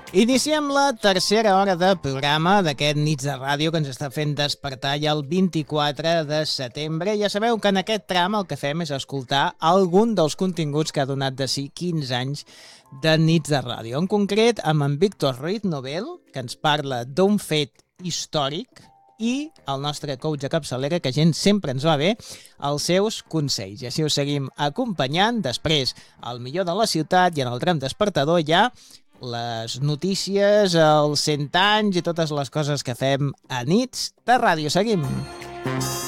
Iniciem la tercera hora de programa d'aquest Nits de Ràdio que ens està fent despertar ja el 24 de setembre. Ja sabeu que en aquest tram el que fem és escoltar algun dels continguts que ha donat de si 15 anys de Nits de Ràdio. En concret, amb en Víctor Ruiz Novel, que ens parla d'un fet històric, i el nostre coach de capçalera, que gent sempre ens va bé, els seus consells. I així us seguim acompanyant. Després, al millor de la ciutat i en el tram despertador ja les notícies, els 100 anys i totes les coses que fem a Nits de Ràdio. Seguim!